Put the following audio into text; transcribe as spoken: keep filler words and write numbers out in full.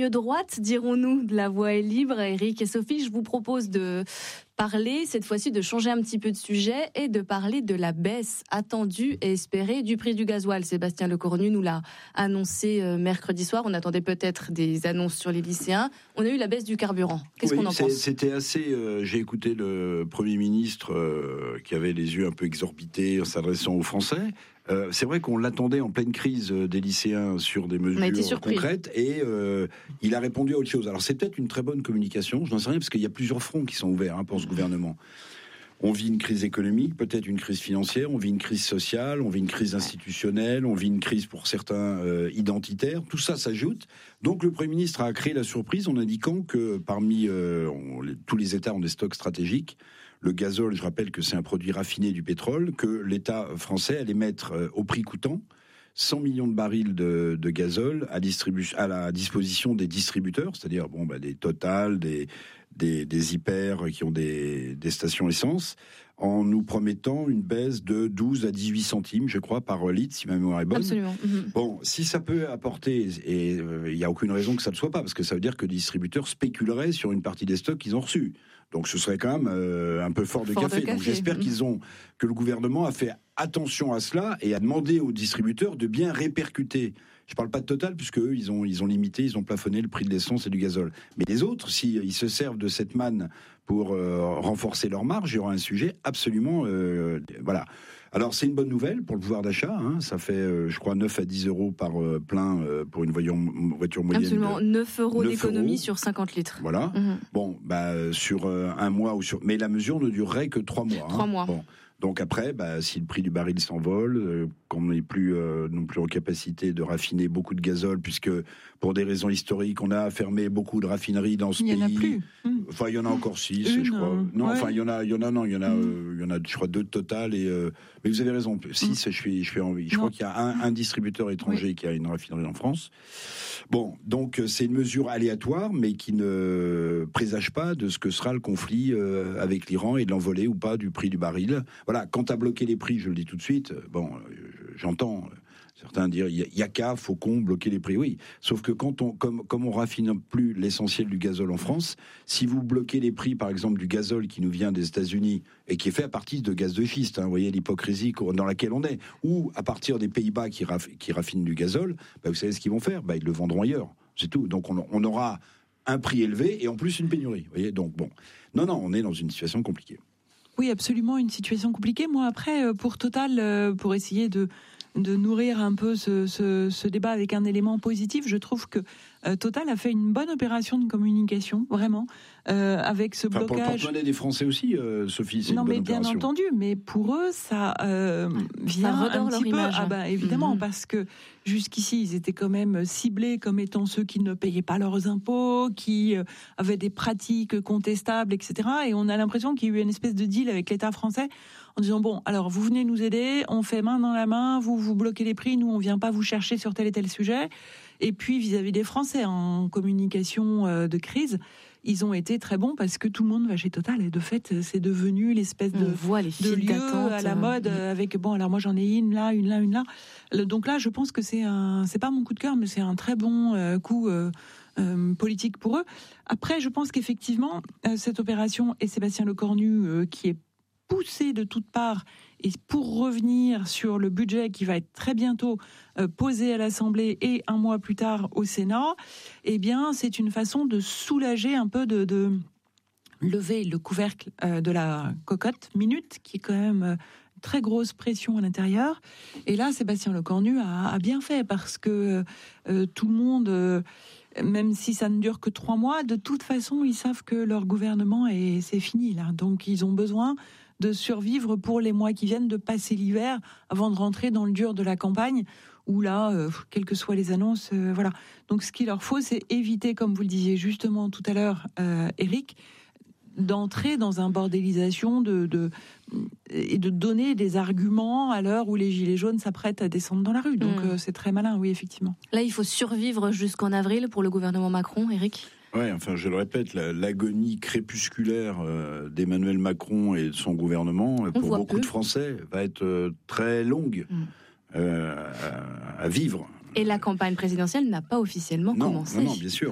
ligne droite, dirons-nous, de La Voix est libre. Éric et Sophie, je vous propose de parler, cette fois-ci, de changer un petit peu de sujet et de parler de la baisse attendue et espérée du prix du gasoil. Sébastien Lecornu nous l'a annoncé mercredi soir. On attendait peut-être des annonces sur les lycéens. On a eu la baisse du carburant. Qu'est-ce oui, qu'on en c'est, pense ? C'était assez... Euh, j'ai écouté le Premier ministre euh, qui avait les yeux un peu exorbités en s'adressant aux Français. Euh, c'est vrai qu'on l'attendait en pleine crise des lycéens sur des mesures concrètes et euh, il a répondu à autre chose. Alors c'est peut-être une très bonne communication, je n'en sais rien, parce qu'il y a plusieurs fronts qui sont ouverts hein, pour ce gouvernement. On vit une crise économique, peut-être une crise financière, on vit une crise sociale, on vit une crise institutionnelle, on vit une crise pour certains euh, identitaire. Tout ça s'ajoute. Donc le Premier ministre a créé la surprise en indiquant que parmi euh, on, les, tous les États ont des stocks stratégiques. Le gazole, je rappelle que c'est un produit raffiné du pétrole, que l'État français allait mettre euh, au prix coûtant cent millions de barils de, de gazole à, distribu- à la disposition des distributeurs, c'est-à-dire bon, bah, des Total, des, des, des Hyper qui ont des, des stations essence, en nous promettant une baisse de douze à dix-huit centimes, je crois, par litre, si ma mémoire est bonne. Absolument. Mmh. Bon, si ça peut apporter, et il euh, n'y a aucune raison que ça ne soit pas, parce que ça veut dire que les distributeurs spéculeraient sur une partie des stocks qu'ils ont reçus. Donc ce serait quand même euh, un peu fort de, fort café. de café. Donc j'espère mmh. qu'ils ont, que le gouvernement a fait attention à cela et a demandé aux distributeurs de bien répercuter. Je ne parle pas de Total, puisque eux, ils ont, ils ont limité, ils ont plafonné le prix de l'essence et du gazole. Mais les autres, s'ils si, se servent de cette manne pour euh, renforcer leur marge, il y aura un sujet absolument... Euh, voilà. Alors, c'est une bonne nouvelle pour le pouvoir d'achat. Hein. Ça fait, euh, je crois, neuf à dix euros par euh, plein euh, pour une voiture, voiture moyenne. Absolument, de, neuf euros d'économie euros. Sur cinquante litres. Voilà. Mmh. Bon, bah, sur euh, un mois ou sur... Mais la mesure ne durerait que trois mois. Trois hein. mois. Bon. Donc après, bah, si le prix du baril s'envole, euh, qu'on n'est plus euh, non plus en capacité de raffiner beaucoup de gazole, puisque pour des raisons historiques, on a fermé beaucoup de raffineries dans ce il pays. Il y en a plus. Mmh. Enfin, il y en a encore six, Une, je crois. Non, ouais. enfin, il y en a, il y en a, non, il y en a, mmh. euh, il y en a, je crois, deux de Total et. Euh, mais vous avez raison, six. Mmh. Je suis, je suis envie. Je non. crois qu'il y a un, un distributeur étranger oui. qui a une raffinerie en France. Bon, donc c'est une mesure aléatoire, mais qui ne présage pas de ce que sera le conflit euh, avec l'Iran et de l'envolée ou pas du prix du baril. Voilà, quant à bloquer les prix, je le dis tout de suite, bon, j'entends certains dire, il y a qu'à, faut qu'on bloquer les prix. Oui, sauf que quand on, comme, comme on raffine plus l'essentiel du gazole en France, si vous bloquez les prix, par exemple, du gazole qui nous vient des États-Unis et qui est fait à partir de gaz de schiste, hein, vous voyez l'hypocrisie dans laquelle on est, ou à partir des Pays-Bas qui, raff, qui raffinent du gazole, bah vous savez ce qu'ils vont faire, bah ils le vendront ailleurs, c'est tout. Donc on, on aura un prix élevé et en plus une pénurie. Vous voyez, donc bon, non, non, on est dans une situation compliquée. Oui, absolument, une situation compliquée. Moi, après, pour Total, pour essayer de de nourrir un peu ce, ce, ce débat avec un élément positif, je trouve que euh, Total a fait une bonne opération de communication, vraiment, euh, avec ce enfin, blocage. Pour le porte-monnaie des Français aussi, euh, Sophie, c'est non, une bonne mais bien opération. entendu, mais pour eux, ça euh, vient ça un petit peu. Image. Ah ben, évidemment, mmh. parce que jusqu'ici, ils étaient quand même ciblés comme étant ceux qui ne payaient pas leurs impôts, qui euh, avaient des pratiques contestables, et cetera. Et on a l'impression qu'il y a eu une espèce de deal avec l'État français en disant bon, alors vous venez nous aider, on fait main dans la main, vous vous bloquez les prix, nous on vient pas vous chercher sur tel et tel sujet. Et puis vis-à-vis des Français en communication euh, de crise, ils ont été très bons parce que tout le monde va chez Total et de fait c'est devenu l'espèce de, de lieu à la mode euh, avec bon alors moi j'en ai une là, une là, une là. Donc là je pense que c'est un, c'est pas mon coup de cœur mais c'est un très bon euh, coup. Euh, Euh, politique pour eux. Après, je pense qu'effectivement, euh, cette opération et Sébastien Lecornu euh, qui est poussé de toutes parts et pour revenir sur le budget qui va être très bientôt euh, posé à l'Assemblée et un mois plus tard au Sénat, eh bien, c'est une façon de soulager un peu de, de lever le couvercle euh, de la cocotte minute qui est quand même euh, très grosse pression à l'intérieur. Et là, Sébastien Lecornu a, a bien fait parce que euh, tout le monde, euh, même si ça ne dure que trois mois, de toute façon, ils savent que leur gouvernement est c'est fini là. Donc, ils ont besoin de survivre pour les mois qui viennent, de passer l'hiver avant de rentrer dans le dur de la campagne. Où là, euh, quelles que soient les annonces, euh, voilà. Donc, ce qu'il leur faut, c'est éviter, comme vous le disiez justement tout à l'heure, euh, Éric, d'entrer dans un bordélisation de, de, et de donner des arguments à l'heure où les gilets jaunes s'apprêtent à descendre dans la rue. Donc mmh. euh, c'est très malin, oui, effectivement. Là, il faut survivre jusqu'en avril pour le gouvernement Macron, Éric ? Oui, enfin, je le répète, la, l'agonie crépusculaire euh, d'Emmanuel Macron et de son gouvernement, On pour beaucoup peu. de Français, va être euh, très longue mmh. euh, à, à vivre. Et la campagne présidentielle n'a pas officiellement non, commencé. Non, non, bien sûr.